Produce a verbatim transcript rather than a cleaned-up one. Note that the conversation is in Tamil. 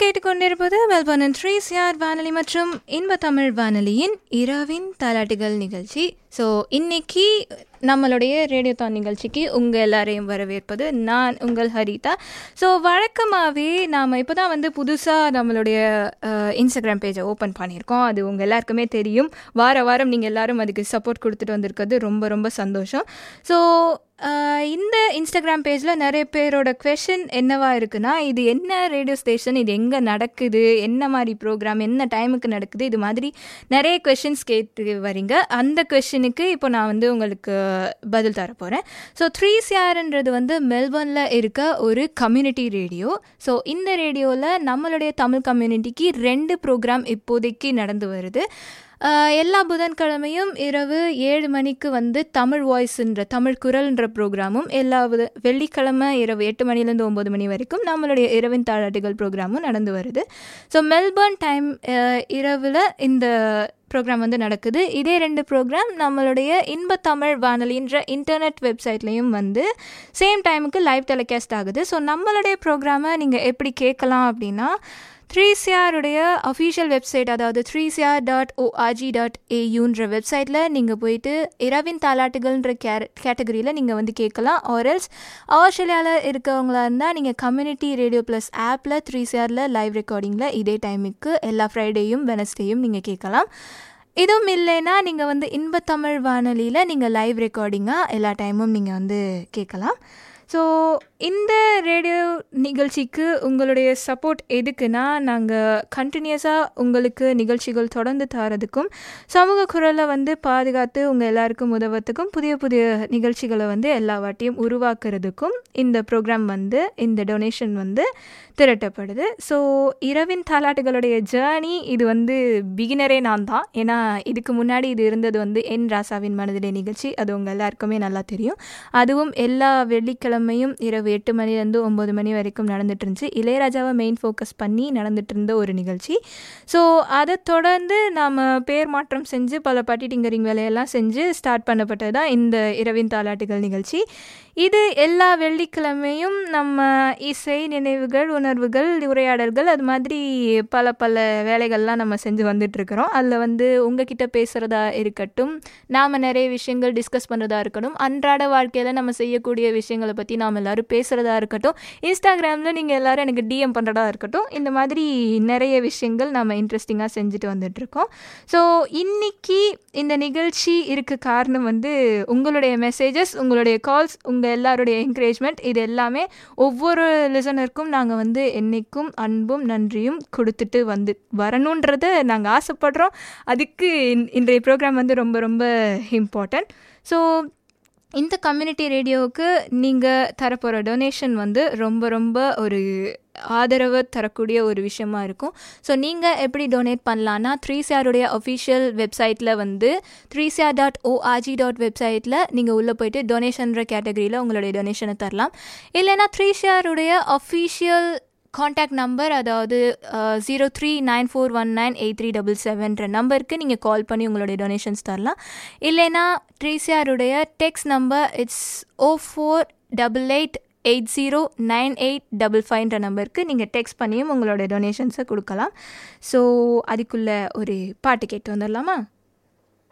கேட்டுக்கொண்டிருப்பது மெல்பர்னின் த்ரீ சிஆர் வானொலி மற்றும் இன்ப தமிழ் வானொலியின் இரவின் தாலாட்டுகள் நிகழ்ச்சி. ஸோ இன்னைக்கு நம்மளுடைய ரேடியோ தான் நிகழ்ச்சிக்கு உங்கள் எல்லாரையும் வரவேற்பது நான் உங்கள் ஹரிதா. ஸோ வழக்கமாகவே நாம் இப்போ தான் வந்து புதுசாக நம்மளுடைய இன்ஸ்டாகிராம் பேஜை ஓப்பன் பண்ணியிருக்கோம். அது உங்கள் எல்லாருக்குமே தெரியும். வார வாரம் நீங்கள் எல்லோரும் அதுக்கு சப்போர்ட் கொடுத்துட்டு வந்திருக்கிறது ரொம்ப ரொம்ப சந்தோஷம். ஸோ இந்த இன்ஸ்டாகிராம் பேஜில் நிறைய பேரோட கொஷின் என்னவா இருக்குன்னா, இது என்ன ரேடியோ ஸ்டேஷன், இது எங்கே நடக்குது, என்ன மாதிரி ப்ரோக்ராம், என்ன டைமுக்கு நடக்குது, இது மாதிரி நிறைய கொஷின்ஸ் கேட்டு வரீங்க. அந்த கொஷினுக்கு இப்போ நான் வந்து உங்களுக்கு பதில் தர போகிறேன். ஸோ த்ரீ சிஆர்ன்றது வந்து மெல்பர்னில் இருக்க ஒரு கம்யூனிட்டி ரேடியோ. ஸோ இந்த ரேடியோவில் நம்மளுடைய தமிழ் கம்யூனிட்டிக்கு ரெண்டு ப்ரோக்ராம் இப்போதைக்கு நடந்து வருது. எல்லா புதன்கிழமையும் இரவு ஏழு மணிக்கு வந்து தமிழ் வாய்ஸ்ன்ற தமிழ் குரல்ன்ற ப்ரோக்ராமும், எல்லா வெள்ளிக்கிழமை இரவு எட்டு மணிலேருந்து ஒம்பது மணி வரைக்கும் நம்மளுடைய இரவின் தாலாட்டுகள் ப்ரோக்ராமும் நடந்து வருது. ஸோ மெல்பர்ன் டைம் இரவில் இந்த ப்ரோக்ராம் வந்து நடக்குது. இதே ரெண்டு ப்ரோக்ராம் நம்மளுடைய இன்ப தமிழ் வானொலின்ற இன்டர்நெட் வெப்சைட்லேயும் வந்து சேம் டைமுக்கு லைவ் டெலிகாஸ்ட் ஆகுது. ஸோ நம்மளுடைய ப்ரோக்ராமை நீங்கள் எப்படி கேட்கலாம் அப்படின்னா, த்ரீ சிஆருடைய அஃபீஷியல் வெப்சைட், அதாவது three CR dot O R G dot ஏயூன்ற வெப்சைட்டில் நீங்கள் போயிட்டு இரவின் தாலாட்டுகள்ன்ற கே கேட்டகரியில் நீங்கள் வந்து கேட்கலாம். ஆர்எல்ஸ் ஆஸ்திரேலியாவில் இருக்கவங்களா இருந்தால் நீங்கள் கம்யூனிட்டி ரேடியோ ப்ளஸ் ஆப்பில் த்ரீ சிஆரில் லைவ் ரெக்கார்டிங்கில் இதே டைமுக்கு எல்லா ஃப்ரைடேயும் வெனஸ்டேயும் நீங்கள் கேட்கலாம். இதுவும் இல்லைன்னா நீங்கள் வந்து இன்ப தமிழ் வானொலியில் நீங்கள் லைவ் ரெக்கார்டிங்காக எல்லா டைமும் நீங்கள் வந்து கேட்கலாம். ஸோ இந்த ரேடியோ நிகழ்ச்சிக்கு உங்களுடைய சப்போர்ட் எதுக்குன்னா, நாங்கள் கண்டினியூஸாக உங்களுக்கு நிகழ்ச்சிகள் தொடர்ந்து தரதுக்கும், சமூக குரலை வந்து பாதுகாத்து உங்கள் எல்லாருக்கும் உதவத்துக்கும், புதிய புதிய நிகழ்ச்சிகளை வந்து எல்லா வாட்டியும் உருவாக்குறதுக்கும் இந்த ப்ரோக்ராம் வந்து இந்த டொனேஷன் வந்து திரட்டப்படுது. ஸோ இரவின் தாலாட்டுகளுடைய ஜேர்னி இது வந்து பிகினரே நான் தான். ஏன்னா இதுக்கு முன்னாடி இது இருந்தது வந்து என் ராசாவின் மனதிலே நிகழ்ச்சி. அது உங்கள் எல்லாருக்குமே நல்லா தெரியும். அதுவும் எல்லா வெள்ளிக்கிழமையும் இரவு எட்டு மணிலேருந்து ஒம்பது மணி வரைக்கும் நடந்துட்டு இருந்துச்சு. இளையராஜாவை மெயின் ஃபோக்கஸ் பண்ணி நடந்துட்டு இருந்த ஒரு நிகழ்ச்சி. ஸோ அதை தொடர்ந்து நாம் பேர் மாற்றம் செஞ்சு பல பட்டி டிங்கரிங் வேலையெல்லாம் செஞ்சு ஸ்டார்ட் பண்ணப்பட்டது தான் இந்த இரவின் தாலாட்டுகள் நிகழ்ச்சி. இது எல்லா வெள்ளிக்கிழமையும் நம்ம இசை, நினைவுகள், உணர்வுகள், உரையாடல்கள், அது மாதிரி பல பல வேலைகள்லாம் நம்ம செஞ்சு வந்துட்டுருக்குறோம். அதில் வந்து உங்ககிட்ட பேசுகிறதா இருக்கட்டும், நாம் நிறைய விஷயங்கள் டிஸ்கஸ் பண்ணுறதா இருக்கட்டும், அன்றாட வாழ்க்கையில் நம்ம செய்யக்கூடிய விஷயங்களை பற்றி நாம் எல்லோரும் பேசுகிறதா இருக்கட்டும், இன்ஸ்டாகிராமில் நீங்கள் எல்லோரும் எனக்கு டிஎம் பண்ணுறதா இருக்கட்டும், இந்த மாதிரி நிறைய விஷயங்கள் நம்ம இன்ட்ரெஸ்டிங்காக செஞ்சுட்டு வந்துட்டுருக்கோம். ஸோ இன்றைக்கி இந்த நிகழ்ச்சி இருக்க காரணம் வந்து உங்களுடைய மெசேஜஸ், உங்களுடைய கால்ஸ், உங்கள் எல்லாருடைய என்கரேஜ்மெண்ட், இது எல்லாமே ஒவ்வொரு லிசனருக்கும் நாங்கள் வந்து என்றைக்கும் அன்பும் நன்றியும் கொடுத்துட்டு வந்து வரணுன்றதை நாங்கள் ஆசைப்படுறோம். அதுக்கு இன்றைய ப்ரோக்ராம் வந்து ரொம்ப ரொம்ப இம்பார்ட்டன்ட். ஸோ இந்த கம்யூனிட்டி ரேடியோவுக்கு நீங்கள் தரப்போகிற டொனேஷன் வந்து ரொம்ப ரொம்ப ஒரு ஆதரவு தரக்கூடிய ஒரு விஷயமா இருக்கும். ஸோ நீங்கள் எப்படி டொனேட் பண்ணலான்னா, த்ரீ சிஆருடைய அஃபிஷியல் வெப்சைட்டில் வந்து three CR dot O R G dot வெப்சைட்டில் நீங்கள் உள்ளே போய்ட்டு டொனேஷன்ற கேட்டகரியில் உங்களுடைய டொனேஷனை தரலாம். இல்லைனா த்ரீ சிஆருடைய அஃபிஷியல் காண்டாக்ட் நம்பர், அதாவது zero three nine four one nine eight three double செவன்ற நம்பருக்கு நீங்கள் கால் பண்ணி உங்களுடைய டொனேஷன்ஸ் தரலாம். இல்லைனா three சிஆருடைய text number it's O four double eight eight zero nine eight double ஃபைவ்ன்ற நம்பருக்கு நீங்கள் டெக்ஸ்ட் பண்ணியும் உங்களோட டொனேஷன்ஸை கொடுக்கலாம். ஸோ அதுக்குள்ளே ஒரு பாட்டு கேட்டு வந்துடலாமா?